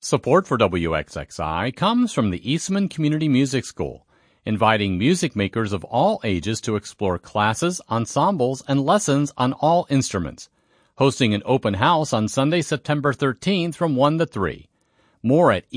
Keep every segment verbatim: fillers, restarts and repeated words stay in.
Support for W X X I comes from the Eastman Community Music School, inviting music makers of all ages to explore classes, ensembles, and lessons on all instruments. Hosting an open house on Sunday, September thirteenth from one to three. More at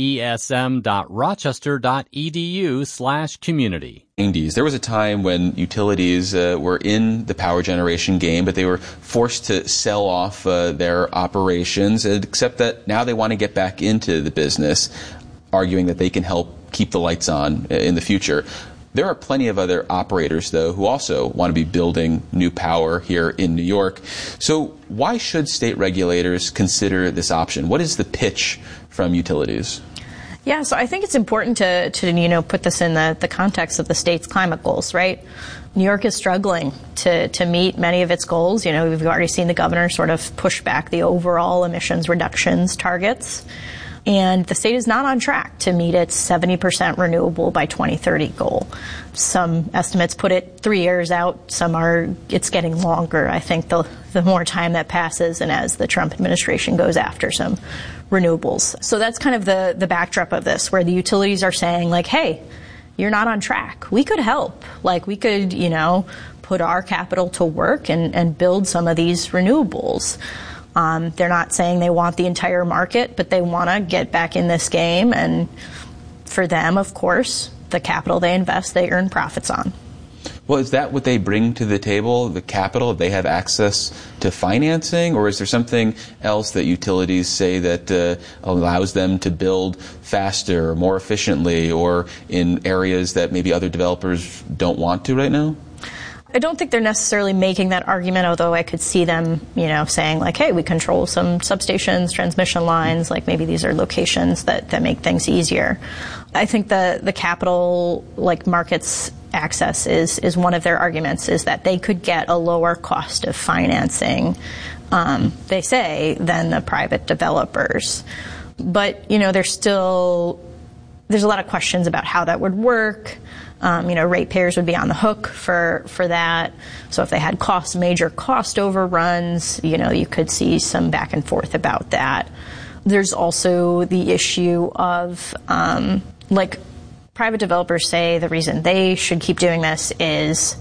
esm.rochester.edu slash community. There was a time when utilities uh, were in the power generation game, but they were forced to sell off uh, their operations, except that now they want to get back into the business, arguing that they can help keep the lights on in the future. There are plenty of other operators, though, who also want to be building new power here in New York. So why should state regulators consider this option? What is the pitch from utilities? Yeah, so I think it's important to, to you know, put this in the, the context of the state's climate goals, right? New York is struggling to, to meet many of its goals. You know, we've already seen the governor sort of push back the overall emissions reductions targets. And the state is not on track to meet its seventy percent renewable by twenty thirty goal. Some estimates put it three years out. Some are, it's getting longer. I think the, the more time that passes and as the Trump administration goes after some renewables. So that's kind of the, the backdrop of this, where the utilities are saying, like, hey, you're not on track. We could help. Like, we could, you know, put our capital to work and, and build some of these renewables. Um, they're not saying they want the entire market, but they want to get back in this game. And for them, of course, the capital they invest, they earn profits on. Well, is that what they bring to the table, the capital? They have access to financing? Or is there something else that utilities say that uh, allows them to build faster or more efficiently, or in areas that maybe other developers don't want to right now? I don't think they're necessarily making that argument, although I could see them, you know, saying like, hey, we control some substations, transmission lines, like maybe these are locations that, that make things easier. I think the, the capital, like markets access is, is one of their arguments, is that they could get a lower cost of financing, um, they say, than the private developers. But, you know, there's still, there's a lot of questions about how that would work. Um, you know, ratepayers would be on the hook for, for that. So if they had cost, major cost overruns, you know, you could see some back and forth about that. There's also the issue of, um, like, private developers say the reason they should keep doing this is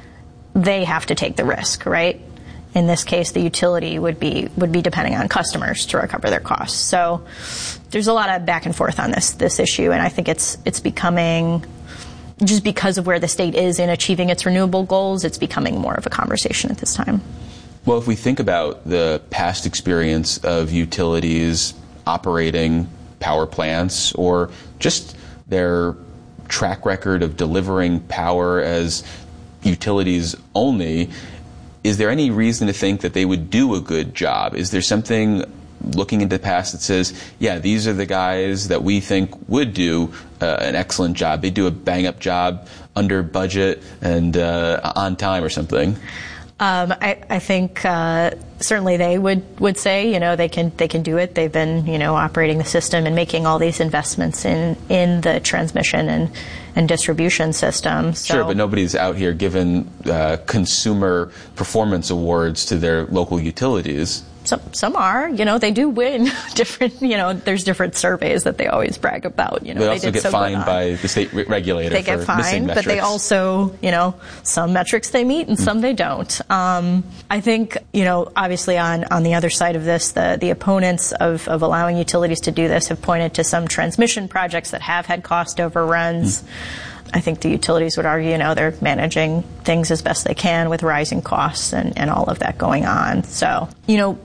they have to take the risk, right? In this case, the utility would be would be depending on customers to recover their costs. So there's a lot of back and forth on this this issue, and I think it's it's becoming, just because of where the state is in achieving its renewable goals, it's becoming more of a conversation at this time. Well, if we think about the past experience of utilities operating power plants, or just their track record of delivering power as utilities only, is there any reason to think that they would do a good job? Is there something looking into the past that says, yeah, these are the guys that we think would do uh, an excellent job? They do a bang-up job under budget and uh, on time or something. Um, I, I think uh, certainly they would, would say, you know, they can they can do it. They've been, you know, operating the system and making all these investments in, in the transmission and, and distribution system. So, sure, but nobody's out here giving uh, consumer performance awards to their local utilities. Some, some are, you know, they do win different, you know, there's different surveys that they always brag about. You know, they also they did get so fined by the state re- regulator they for get fined, missing metrics. But they also, you know, some metrics they meet and mm. some they don't. Um, I think, you know, obviously on, on the other side of this, the, the opponents of, of allowing utilities to do this have pointed to some transmission projects that have had cost overruns. Mm. I think the utilities would argue, you know, they're managing things as best they can with rising costs and, and all of that going on. So, you know,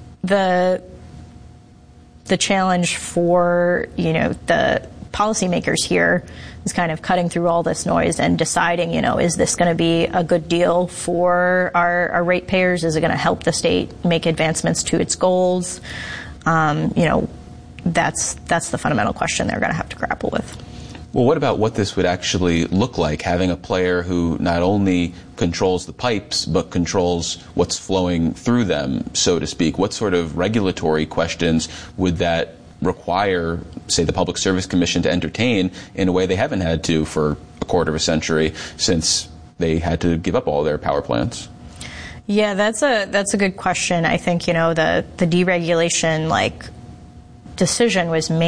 the the challenge for, you know, the policymakers here is kind of cutting through all this noise and deciding, you know, is this going to be a good deal for our, our ratepayers? Is it going to help the state make advancements to its goals? Um, you know, that's that's the fundamental question they're going to have to grapple with. Well, what about what this would actually look like, having a player who not only controls the pipes, but controls what's flowing through them, so to speak? What sort of regulatory questions would that require, say, the Public Service Commission to entertain in a way they haven't had to for a quarter of a century, since they had to give up all their power plants? Yeah, that's a that's a good question. I think, you know, the, the deregulation, like, decision was made